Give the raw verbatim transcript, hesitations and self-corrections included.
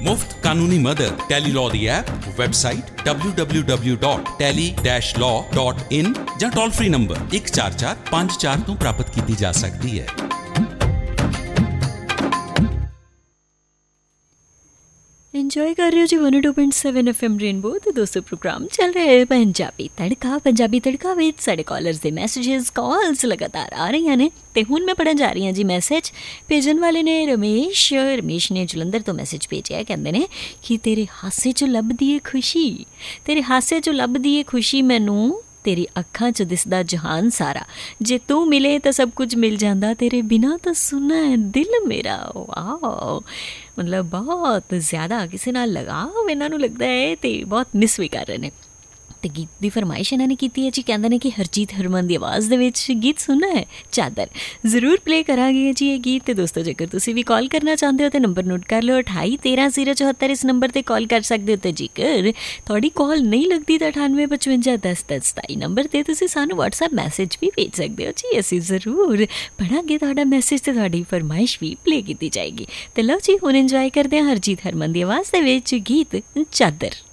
मुफ्त कानूनी मदद tally law the app, website W W W dot tally dash law dot in ਜਾਂ toll free number एक चार चार पाँच चार ਤੋਂ ਪ੍ਰਾਪਤ ਕੀਤੀ ਜਾ ਸਕਦੀ ਹੈ। ਇੰਜੋਏ ਕਰ ਰਹੇ ਹੋ ਜੀ one O two point seven F M rainbow. तो दोस्तों प्रोग्राम चल रहा है पंजाबी तड़का। पंजाबी तड़का ਵਿੱਚ ਸਾਡੇ ਕਾਲਰਸ ਦੇ ਮੈਸੇजेस ਕਾਲਸ ਲਗਾਤਾਰ ਆ ਰਹੀਆਂ ਨੇ ਤੇ ਹੁਣ ਮੈਂ ਪੜ੍ਹਨ ਜਾ ਰਹੀ ਹਾਂ ਜੀ ਮੈਸੇਜ। ਭੇਜਣ ਵਾਲੇ ਨੇ ਰਮੇਸ਼। ਰਮੇਸ਼ ਨੇ ਜਲੰਧਰ ਤੋਂ ਮੈਸੇਜ ਭੇਜਿਆ, ਕਹਿੰਦੇ ਨੇ ਕਿ ਤੇਰੇ ਹਾਸੇ 'ਚੋਂ ਲੱਭਦੀ ਏ ਖੁਸ਼ੀ, ਤੇਰੇ ਹਾਸੇ 'ਚੋਂ ਲੱਭਦੀ ਏ ਖੁਸ਼ੀ ਮੈਨੂੰ, तेरी अखां च दिसदा जहान सारा, जे तू मिले तो सब कुछ मिल जांदा, तेरे बिना तो सुना है दिल मेरा। वाह, मतलब बहुत ज़्यादा किसी नाल लगाव इन्हां नूं लगदा है ते बहुत मिस भी कर रहे हैं। तो गीत की फरमाइश इन्होंने की है जी, कहते हैं कि हरजीत हरमन की आवाज़ दे विच गीत सुनना है चादर, ज़रूर प्ले करांगे जी ये गीत। तो दोस्तों जेकर तुसीं भी कॉल करना चाहते हो तो नंबर नोट कर लो, अठाई तेरह जीरो चौहत्तर इस नंबर पर कॉल कर सकते हो। तो जेकर थोड़ी कॉल नहीं लगती तो अठानवे पचवंजा दस दस सताई नंबर पर तुसीं सानूं व्हाट्सएप मैसेज भी भेज सकते हो जी, असीं ज़रूर पढ़ांगे तुहाडा मैसेज ते तुहाडी फरमाइश भी प्ले की जाएगी। तो लो जी हुण इंजॉय करते हैं हरजीत हरमन की आवाज़ दे विच गीत चादर।